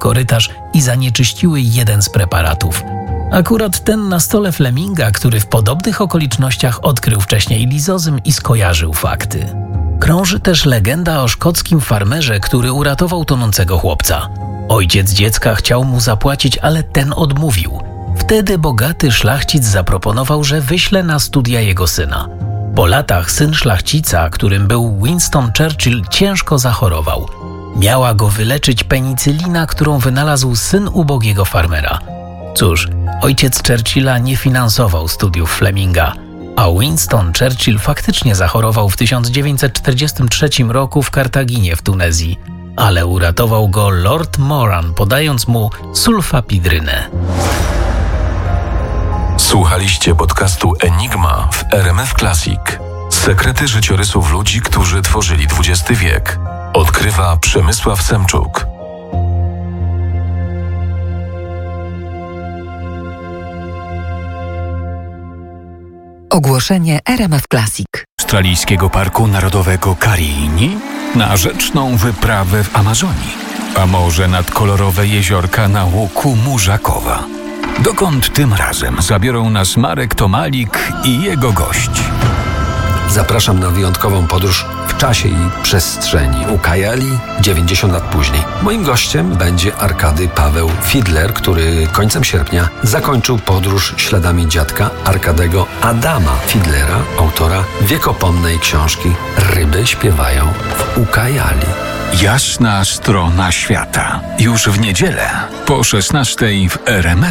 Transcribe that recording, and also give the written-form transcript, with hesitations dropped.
korytarz i zanieczyściły jeden z preparatów. Akurat ten na stole Fleminga, który w podobnych okolicznościach odkrył wcześniej lizozym i skojarzył fakty. Krąży też legenda o szkockim farmerze, który uratował tonącego chłopca. Ojciec dziecka chciał mu zapłacić, ale ten odmówił. Wtedy bogaty szlachcic zaproponował, że wyśle na studia jego syna. Po latach syn szlachcica, którym był Winston Churchill, ciężko zachorował. Miała go wyleczyć penicylina, którą wynalazł syn ubogiego farmera. Cóż, ojciec Churchilla nie finansował studiów Fleminga, a Winston Churchill faktycznie zachorował w 1943 roku w Kartaginie w Tunezji, ale uratował go Lord Moran, podając mu sulfapidrynę. Słuchaliście podcastu Enigma w RMF Classic. Sekrety życiorysów ludzi, którzy tworzyli XX wiek. Odkrywa Przemysław Semczuk. Ogłoszenie RMF Classic. Australijskiego Parku Narodowego Karini na rzeczną wyprawę w Amazonii, a może nad kolorowe jeziorka na łuku Murzakowa. Dokąd tym razem zabiorą nas Marek Tomalik i jego gość? Zapraszam na wyjątkową podróż w czasie i przestrzeni. Ucayali 90 lat później. Moim gościem będzie Arkady Paweł Fidler, który końcem sierpnia zakończył podróż śladami dziadka Arkadego Adama Fidlera, autora wiekopomnej książki Ryby śpiewają w Ucayali. Jasna strona świata. Już w niedzielę po 16:00 w RMF